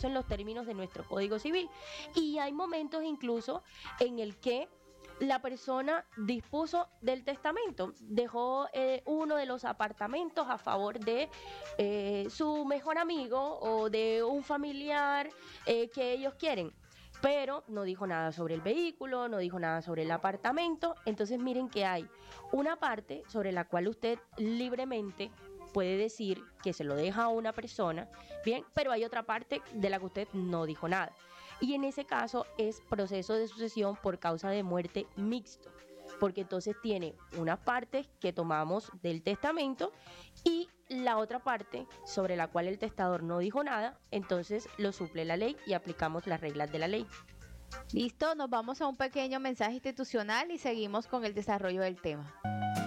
eso en los términos de nuestro Código Civil. Y hay momentos incluso en el que la persona dispuso del testamento, dejó uno de los apartamentos a favor de su mejor amigo o de un familiar que ellos quieren, pero no dijo nada sobre el vehículo, no dijo nada sobre el apartamento. Entonces miren que hay una parte sobre la cual usted libremente puede decir que se lo deja a una persona, bien, pero hay otra parte de la que usted no dijo nada. Y en ese caso es proceso de sucesión por causa de muerte mixto, porque entonces tiene una parte que tomamos del testamento y la otra parte sobre la cual el testador no dijo nada, entonces lo suple la ley y aplicamos las reglas de la ley. Listo, nos vamos a un pequeño mensaje institucional y seguimos con el desarrollo del tema.